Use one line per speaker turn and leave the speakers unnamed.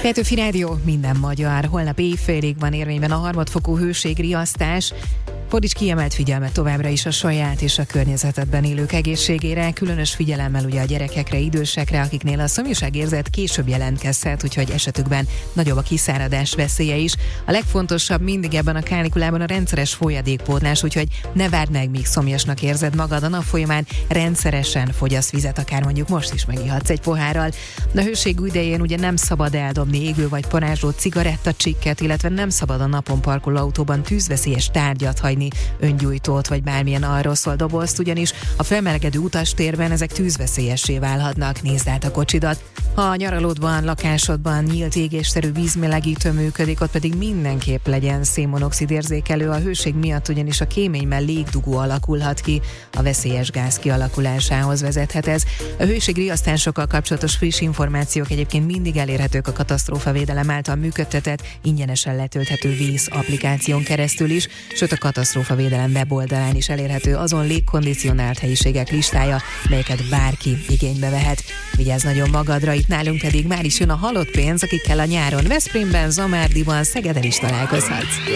Petőfi Rádió, minden magyar. Holnap éjfélig van érvényben a harmadfokú hőségriasztás. Fordíts kiemelt figyelmet továbbra is a saját és a környezetedben élők egészségére, különös figyelemmel ugye a gyerekekre, idősekre, akiknél a szomjúságérzet később jelentkezhet, úgyhogy esetükben nagyobb a kiszáradás veszélye is. A legfontosabb mindig ebben a kánikulában a rendszeres folyadékpótlás, úgyhogy ne várd meg, míg szomjasnak érzed magad a nap folyamán, rendszeresen fogyasz vizet, akár mondjuk most is megihatsz egy pohárral. A hőség idején ugye nem szabad eldobni égő vagy parázsló cigarettacsikket, illetve nem szabad a napon parkoló autóban tűzveszélyes tárgyat hagyni, öngyújtót vagy bármilyen arról szól dobozt, ugyanis a felmelegedő utastérben ezek tűzveszélyessé válhatnak. Nézd át a kocsidat. Ha a nyaralódban, lakásodban nyílt égésszerű vízmelegítő működik, ott pedig mindenképp legyen szénmonoxid érzékelő. A hőség miatt ugyanis a kéményben légdugó alakulhat ki, a veszélyes gáz kialakulásához vezethet ez. A hőségriasztásokkal kapcsolatos friss információk egyébként mindig elérhetők a katasztrófavédelem által működtetett, ingyenesen letölthető Vész applikáción keresztül is, sőt a katasztrófavédelem weboldalán is elérhető azon légkondicionált helyiségek listája, melyeket bárki igénybe vehet. Vigyázz nagyon magadra, itt nálunk pedig már is jön a halott pénz, akikkel a nyáron Veszprémben, Zamárdiban, Szegeden is találkozhatsz.